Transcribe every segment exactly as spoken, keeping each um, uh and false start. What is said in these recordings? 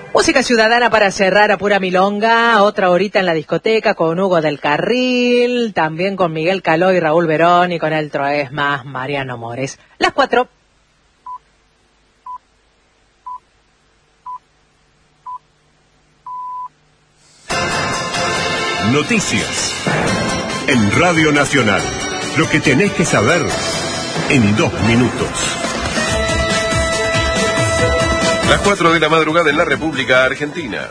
Música ciudadana para cerrar a pura milonga, otra horita en la discoteca con Hugo del Carril, también con Miguel Caló y Raúl Verón y con el Troes más Mariano Mores. Las cuatro. Noticias en Radio Nacional. Lo que tenés que saber en dos minutos. Las cuatro de la madrugada en la República Argentina.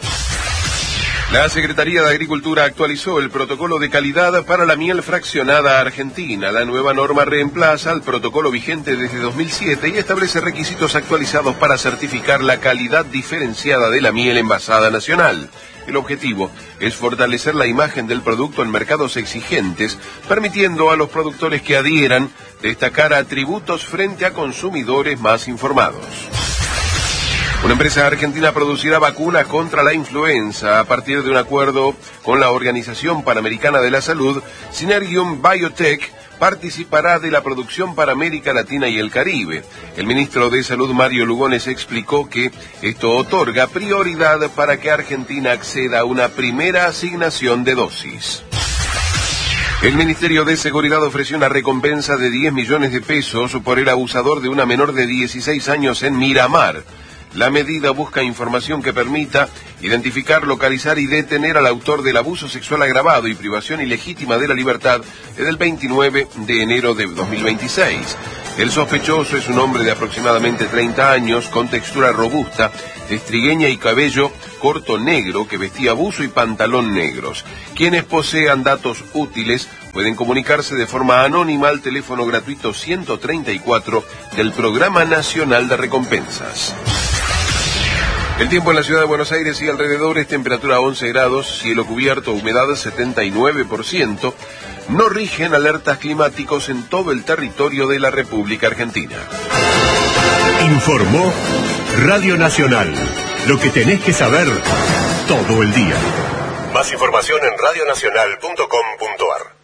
La Secretaría de Agricultura actualizó el protocolo de calidad para la miel fraccionada argentina. La nueva norma reemplaza al protocolo vigente desde dos mil siete y establece requisitos actualizados para certificar la calidad diferenciada de la miel envasada nacional. El objetivo es fortalecer la imagen del producto en mercados exigentes, permitiendo a los productores que adhieran destacar atributos frente a consumidores más informados. Una empresa argentina producirá vacunas contra la influenza a partir de un acuerdo con la Organización Panamericana de la Salud. Synergium Biotech participará de la producción para América Latina y el Caribe. El ministro de Salud, Mario Lugones, explicó que esto otorga prioridad para que Argentina acceda a una primera asignación de dosis. El Ministerio de Seguridad ofreció una recompensa de diez millones de pesos por el abusador de una menor de dieciséis años en Miramar. La medida busca información que permita identificar, localizar y detener al autor del abuso sexual agravado y privación ilegítima de la libertad del veintinueve de enero de dos mil veintiséis. El sospechoso es un hombre de aproximadamente treinta años, con textura robusta, estrigueña y cabello corto negro, que vestía buzo y pantalón negros. Quienes posean datos útiles pueden comunicarse de forma anónima al teléfono gratuito ciento treinta y cuatro del Programa Nacional de Recompensas. El tiempo en la ciudad de Buenos Aires y alrededores: temperatura once grados, cielo cubierto, humedad setenta y nueve por ciento. No rigen alertas climáticos en todo el territorio de la República Argentina. Informó Radio Nacional. Lo que tenés que saber todo el día. Más información en radio nacional punto com punto ar.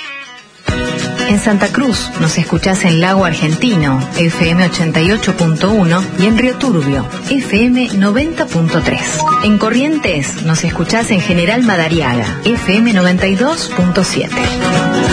En Santa Cruz nos escuchás en Lago Argentino, F M ochenta y ocho punto uno, y en Río Turbio, F M noventa punto tres. En Corrientes nos escuchás en General Madariaga, F M noventa y dos punto siete.